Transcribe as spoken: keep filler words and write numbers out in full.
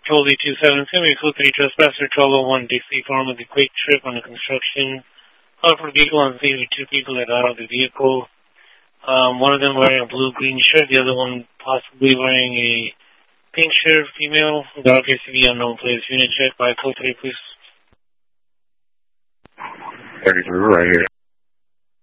Control eight two seven, Semi Code three Trespasser, twelve oh one Dixie Farm with a quick trip on the construction. Call for vehicle on scene with two people that got out of the vehicle. Um, one of them wearing a blue-green shirt, the other one possibly wearing a pink shirt, female. That appears to be unknown place. Unit check by code three, please. thirty-three, right here.